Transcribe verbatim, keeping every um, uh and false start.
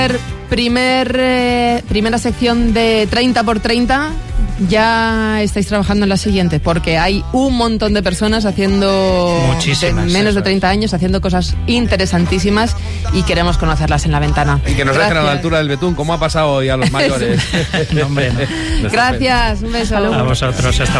Primer, eh, primera sección de treinta por treinta. Ya estáis trabajando en la siguiente, porque hay un montón de personas haciendo Muchísimas, de menos de treinta años, haciendo cosas interesantísimas y queremos conocerlas en la ventana. Y que nos Gracias. dejen a la altura del betún, como ha pasado hoy a los mayores. No, hombre, no. Gracias, un beso. A vosotros, hasta